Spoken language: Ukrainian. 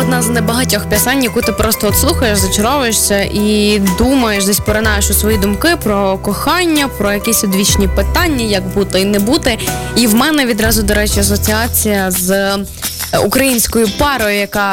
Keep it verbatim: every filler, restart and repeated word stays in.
одна з небагатьох пісень, яку ти просто от слухаєш, зачаровуєшся і думаєш, десь поринаєш у свої думки про кохання, про якісь одвічні питання, як бути і не бути. І в мене відразу, до речі, асоціація з українською парою, яка